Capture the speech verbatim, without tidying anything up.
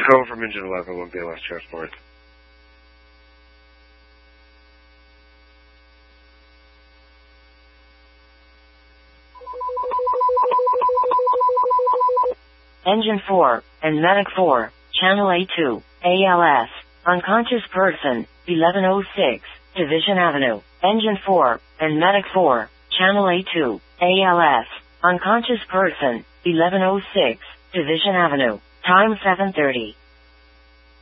Call from Engine eleven, one B L S transport. Engine four, and Medic four, Channel A two, A L S, unconscious person, eleven oh six, Division Avenue. Engine four, and Medic four, Channel A two, A L S, unconscious person, eleven oh six, Division Avenue. Time seven thirty.